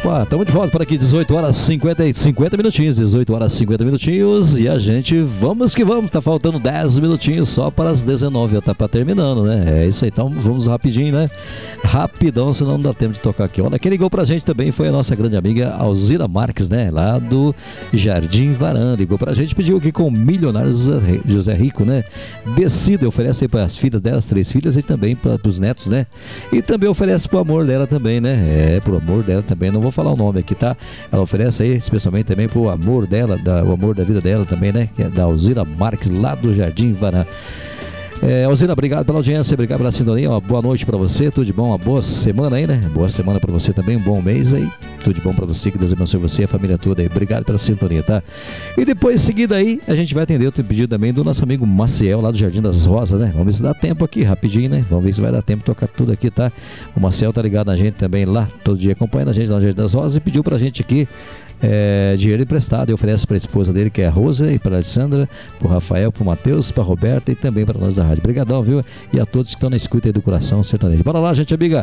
Opa, estamos de volta por aqui, 18 horas 50 minutinhos, 18 horas 50 minutinhos, e a gente, vamos que vamos, tá faltando 10 minutinhos só para as 19, já tá para terminando, né? É isso aí, então vamos rapidinho, né? Rapidão, senão não dá tempo de tocar aqui. Olha, quem ligou pra gente também foi a nossa grande amiga Alzira Marques, né? Lá do Jardim Varanda, ligou pra gente, pediu aqui com o milionário José Rico, né? Decida, oferece aí para as filhas dela, as 3 filhas, e também para os netos, né? E também oferece pro amor dela também, né? Pro amor dela também, não vou falar o nome aqui, tá? Ela oferece aí, especialmente também pro amor dela, o amor da vida dela também, né? Que é da Alzira Marques, lá do Jardim Varanda. Alzira, obrigado pela audiência, obrigado pela sintonia, uma boa noite pra você, tudo de bom, uma boa semana aí, né? Boa semana pra você também, um bom mês aí, tudo de bom pra você, que Deus abençoe você e a família toda aí, obrigado pela sintonia, tá? E depois, em seguida aí, a gente vai atender o pedido também do nosso amigo Maciel, lá do Jardim das Rosas, né? Vamos ver se dá tempo aqui, rapidinho, né? Vamos ver se vai dar tempo de tocar tudo aqui, tá? O Maciel tá ligado na gente também lá, todo dia acompanhando a gente lá no Jardim das Rosas e pediu pra gente aqui dinheiro emprestado e oferece para a esposa dele, que é a Rosa, e para a Alessandra, para o Rafael, para o Matheus, para a Roberta e também para nós da rádio. Obrigadão, viu? E a todos que estão na escuta aí do coração sertanejo. Bora lá, gente, amiga.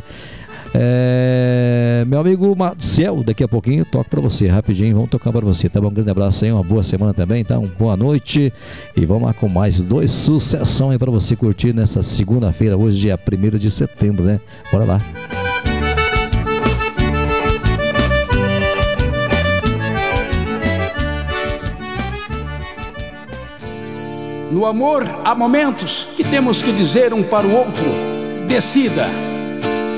Meu amigo Maciel, daqui a pouquinho eu toco para você, rapidinho, vamos tocar para você, tá bom? Um grande abraço aí, uma boa semana também, tá? Uma boa noite e vamos lá com mais 2 sucessão aí para você curtir nessa segunda-feira, hoje dia 1º de setembro, né? Bora lá. No amor, há momentos que temos que dizer um para o outro: decida.